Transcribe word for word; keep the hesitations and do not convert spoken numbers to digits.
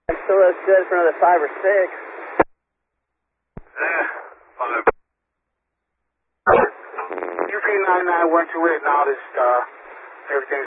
Still looks good for another five or six. Yeah, five. U K nine nine went to it, now this, uh, everything's